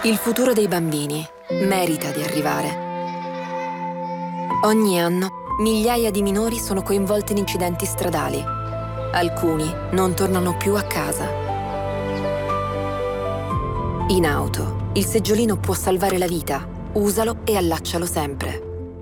Il futuro dei bambini merita di arrivare. Ogni anno migliaia di minori sono coinvolti in incidenti stradali. Alcuni non tornano più a casa. In auto, il seggiolino può salvare la vita. Usalo e allaccialo sempre.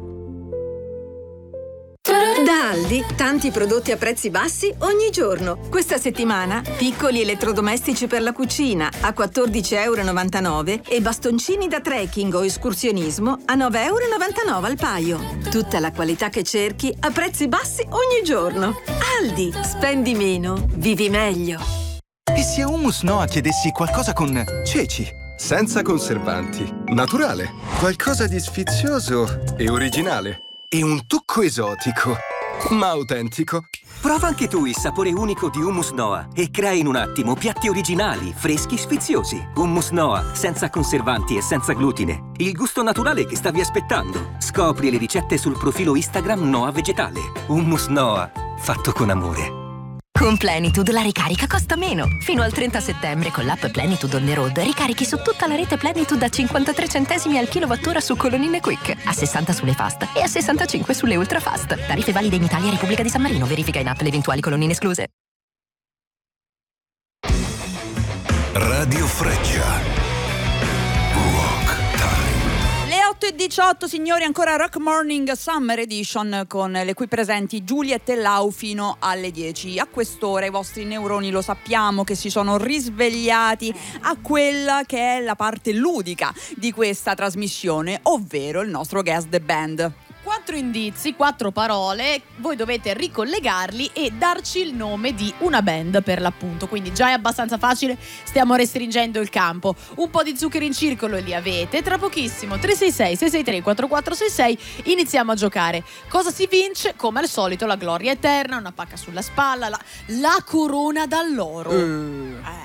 Da Aldi, tanti prodotti a prezzi bassi ogni giorno. Questa settimana, piccoli elettrodomestici per la cucina a 14,99 € e bastoncini da trekking o escursionismo a 9,99 € al paio. Tutta la qualità che cerchi a prezzi bassi ogni giorno. Aldi, spendi meno, vivi meglio. E se a Hummus Noah chiedessi qualcosa con ceci? Senza conservanti, naturale, qualcosa di sfizioso e originale. E un tocco esotico, ma autentico. Prova anche tu il sapore unico di Hummus Noah e crea in un attimo piatti originali, freschi, sfiziosi. Hummus Noah, senza conservanti e senza glutine. Il gusto naturale che stavi aspettando. Scopri le ricette sul profilo Instagram Noah Vegetale. Hummus Noah, fatto con amore. Con Plenitude la ricarica costa meno. Fino al 30 settembre con l'app Plenitude on the road ricarichi su tutta la rete Plenitude a 53 centesimi al kilowattora su colonnine Quick, a 60 sulle fast e a 65 sulle ultra fast. Tariffe valide in Italia e Repubblica di San Marino. Verifica in app le eventuali colonnine escluse. Radio Freccia. Le 8:18, signori, ancora Rock Morning Summer Edition con le qui presenti Juliet e Lau fino alle 10. A quest'ora i vostri neuroni lo sappiamo che si sono risvegliati a quella che è la parte ludica di questa trasmissione, ovvero il nostro Guess the Band. 4 indizi, 4 parole, voi dovete ricollegarli e darci il nome di una band per l'appunto, quindi già è abbastanza facile, stiamo restringendo il campo. Un po' di zucchero in circolo li avete, tra pochissimo 366 663 4466 iniziamo a giocare. Cosa si vince? Come al solito la gloria eterna, una pacca sulla spalla, la corona d'alloro.